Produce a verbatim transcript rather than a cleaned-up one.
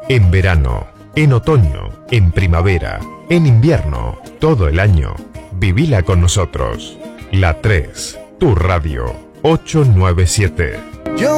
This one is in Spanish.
En verano, en otoño, en primavera, en invierno, todo el año. Vivila con nosotros. La tres, tu radio, ocho nueve siete. Yo